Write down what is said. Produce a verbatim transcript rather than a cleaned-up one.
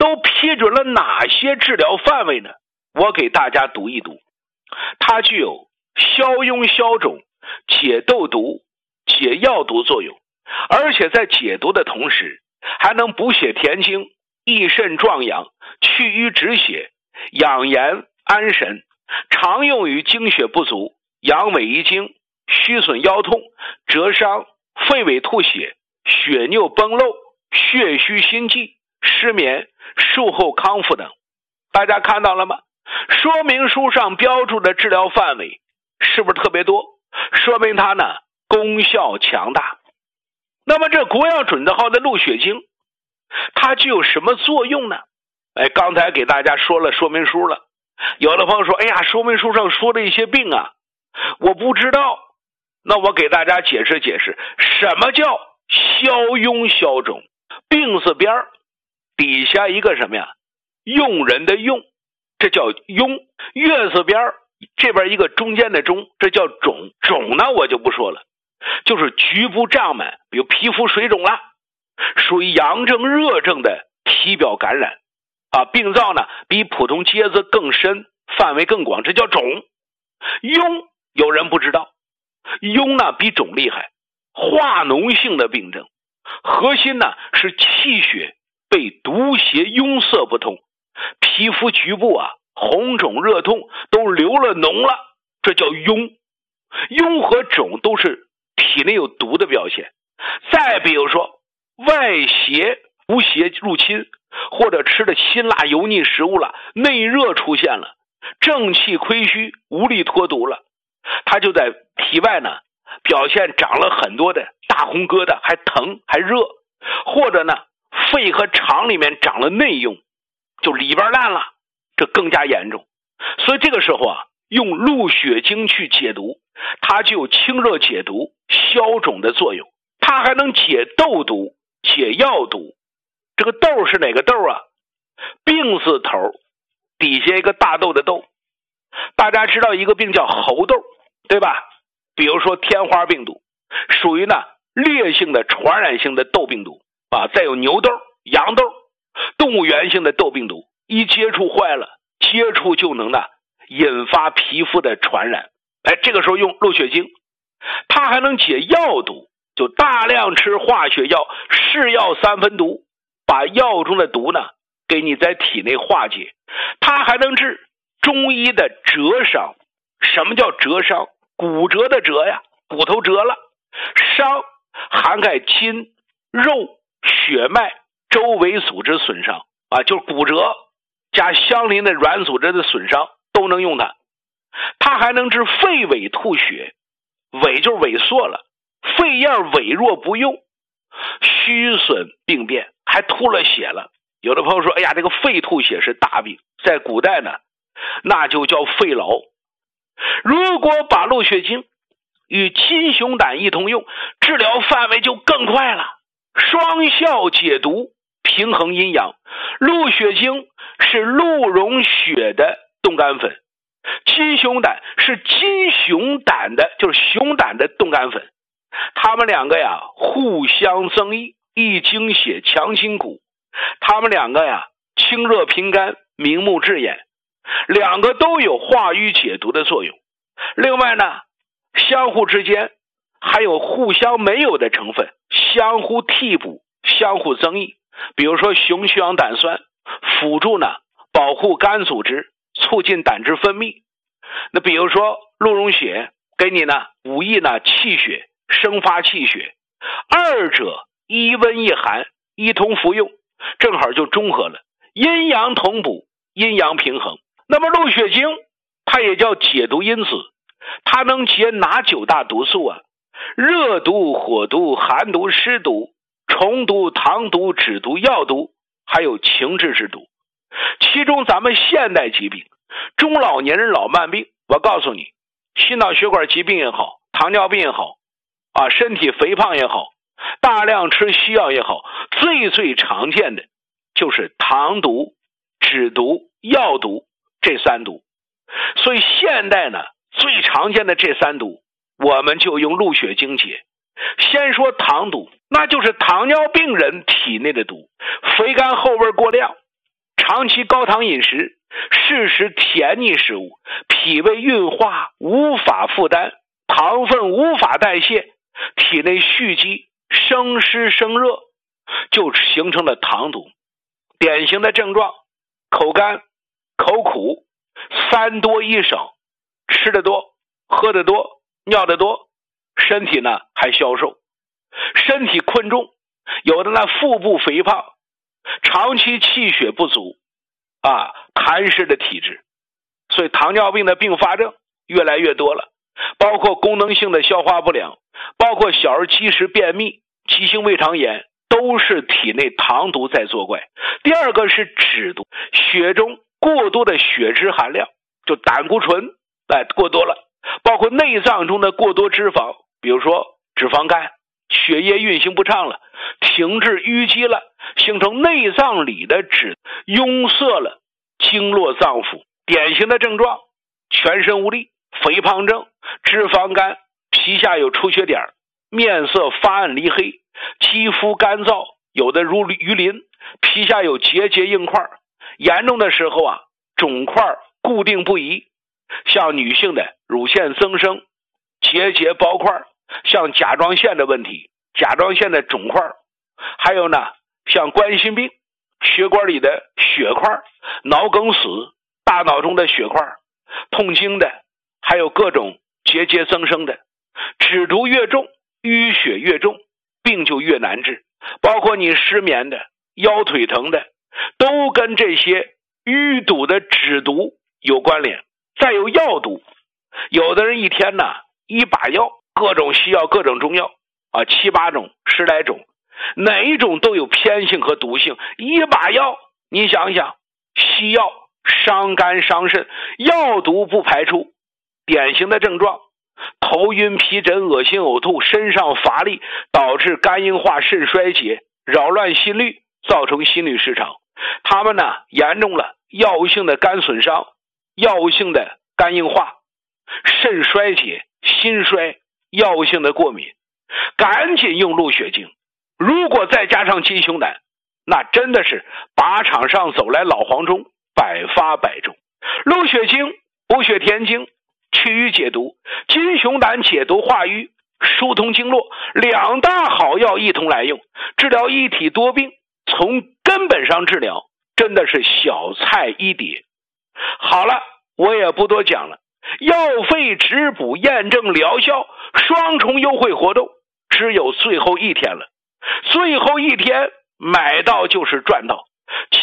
都批准了哪些治疗范围呢？我给大家读一读。它具有消痈消肿、解痘毒、解药毒作用，而且在解毒的同时还能补血填精、益肾壮阳、去瘀止血、养颜安神，常用于精血不足、阳痿遗精、虚损腰痛、折伤、肺痿吐血、血尿崩漏、血虚心悸、失眠、术后康复等。大家看到了吗？说明书上标注的治疗范围是不是特别多？说明它呢功效强大。那么这国药准字号的鹿血精，它具有什么作用呢？哎，刚才给大家说了说明书了。有的朋友说，哎呀，说明书上说的一些病啊，我不知道。那我给大家解释解释，什么叫消痈消肿？病字边底下一个什么呀？用人的用，这叫痈。月字边这边一个中间的中，这叫肿。肿呢我就不说了，就是局部胀满，比如皮肤水肿了，属于阳症热症的体表感染啊，病灶呢比普通疖子更深，范围更广，这叫肿。痈有人不知道，痈呢比肿厉害，化脓性的病症，核心呢是气血被毒邪壅塞不通，皮肤局部啊红肿热痛，都流了脓了，这叫痈。痈和肿都是体内有毒的表现。再比如说外邪毒邪入侵，或者吃的辛辣油腻食物了，内热出现了，正气亏虚，无力脱毒了，它就在体外呢表现长了很多的大红疙瘩，还疼还热，或者呢肺和肠里面长了内痈，就里边烂了，这更加严重。所以这个时候啊，用鹿血精去解毒，它就有清热解毒、消肿的作用。它还能解痘毒、解药毒。这个痘是哪个痘啊？病字头底下一个大豆的豆。大家知道一个病叫猴痘，对吧？比如说天花病毒，属于呢烈性的传染性的痘病毒啊。再有牛痘、羊痘，动物源性的痘病毒，一接触坏了，接触就能呢引发皮肤的传染。哎，这个时候用鹿血精，它还能解药毒，就大量吃化学药，是药三分毒，把药中的毒呢给你在体内化解。它还能治中医的折伤。什么叫折伤？骨折的折呀，骨头折了。伤涵盖筋、肉、血脉周围组织损伤啊，就是骨折加相邻的软组织的损伤都能用它。它还能治肺痿吐血，痿就是萎缩了，肺叶痿弱不用，虚损病变，还吐了血了。有的朋友说，哎呀，这个肺吐血是大病，在古代呢那就叫肺痨。如果把鹿血精与金熊胆一同用，治疗范围就更快了，双效解毒，平衡阴阳。鹿血精是鹿茸血的冻干粉，金熊胆是金熊胆的，就是熊胆的冻干粉。他们两个呀互相增益，益精血，强筋骨。他们两个呀清热平肝，明目治眼，两个都有化瘀解毒的作用。另外呢，相互之间还有互相没有的成分，相互替补，相互增益。比如说熊血氧胆酸辅助呢保护肝组织，促进胆汁分泌。那比如说鹿茸血给你呢补益呢气血，生发气血，二者一温一寒，一同服用，正好就中和了，阴阳同补，阴阳平衡。那么鹿血精它也叫解毒因子，它能解哪九大毒素啊？热毒、火毒、寒毒、湿毒、虫毒、糖毒、脂毒、药毒，还有情志之毒。其中咱们现代疾病，中老年人老慢病，我告诉你，心脑血管疾病也好，糖尿病也好啊，身体肥胖也好，大量吃西药也好，最最常见的就是糖毒、脂毒、药毒这三毒。所以现代呢最常见的这三毒，我们就用鹿血精解。先说糖毒，那就是糖尿病人体内的毒，肥甘厚味过量， 长期高糖饮食，适食甜腻食物，脾胃运化无法负担，糖分无法代谢，体内蓄积生湿生热，就形成了糖毒。典型的症状：口干、口苦、三多一少，吃得多、喝得多、尿得多，身体呢还消瘦，身体困重，有的呢腹部肥胖，长期气血不足啊，痰湿的体质。所以糖尿病的并发症越来越多了，包括功能性的消化不良，包括小儿积食便秘、急性胃肠炎，都是体内糖毒在作怪。第二个是脂毒，血中过多的血脂含量，就胆固醇哎过多了，包括内脏中的过多脂肪，比如说脂肪肝，血液运行不畅了，停滞淤积了，形成内脏里的脂壅塞了经络脏腑。典型的症状：全身无力、肥胖症、脂肪肝，皮下有出血点，面色发暗离黑，肌肤干燥，有的如鱼鳞，皮下有结节硬块，严重的时候啊，肿块固定不移，像女性的乳腺增生、结节包块，像甲状腺的问题，甲状腺的肿块，还有呢像冠心病，血管里的血块，脑梗死，大脑中的血块，痛经的，还有各种结节增生的。脂毒越重，淤血越重，病就越难治。包括你失眠的、腰腿疼的，都跟这些淤堵的脂毒有关联。再有药毒，有的人一天呢一把药，各种西药、各种中药啊，七八种、十来种，哪一种都有偏性和毒性。一把药，你想想，西药伤肝伤肾，药毒不排出。典型的症状：头晕、皮疹、恶心、呕吐，身上乏力，导致肝硬化、肾衰竭，扰乱心律，造成心律失常。他们呢严重了，药物性的肝损伤、药物性的肝硬化、肾衰竭、心衰、药物性的过敏，赶紧用鹿血精。如果再加上金熊胆，那真的是靶场上走来老黄忠，百发百中。鹿血精补血填精，祛瘀解毒；金熊胆解毒化瘀，疏通经络，两大好药一同来用，治疗一体多病，从根本上治疗，真的是小菜一碟。好了，我也不多讲了。药费质补验证疗效双重优惠活动只有最后一天了，最后一天买到就是赚到。